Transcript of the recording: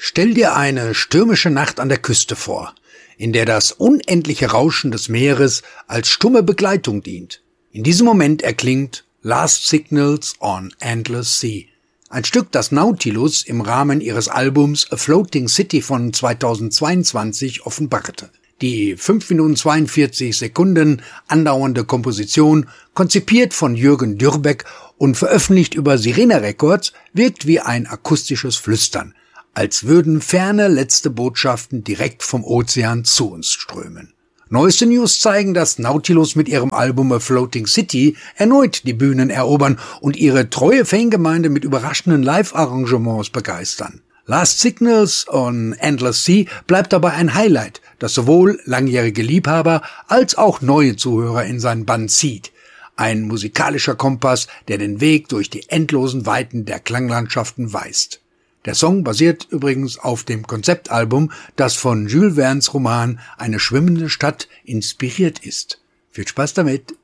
Stell dir eine stürmische Nacht an der Küste vor, in der das unendliche Rauschen des Meeres als stumme Begleitung dient. In diesem Moment erklingt Last Signals on Endless Sea, ein Stück, das Nautilus im Rahmen ihres Albums A Floating City von 2022 offenbarte. Die 5 Minuten 42 Sekunden andauernde Komposition, konzipiert von Jürgen Dürbeck und veröffentlicht über Sirena Records, wirkt wie ein akustisches Flüstern, als würden ferne letzte Botschaften direkt vom Ozean zu uns strömen. Neueste News zeigen, dass Nautilus mit ihrem Album A Floating City erneut die Bühnen erobern und ihre treue Fangemeinde mit überraschenden Live-Arrangements begeistern. Last Signals on Endless Sea bleibt dabei ein Highlight, das sowohl langjährige Liebhaber als auch neue Zuhörer in seinen Bann zieht. Ein musikalischer Kompass, der den Weg durch die endlosen Weiten der Klanglandschaften weist. Der Song basiert übrigens auf dem Konzeptalbum, das von Jules Verne's Roman Eine schwimmende Stadt inspiriert ist. Viel Spaß damit!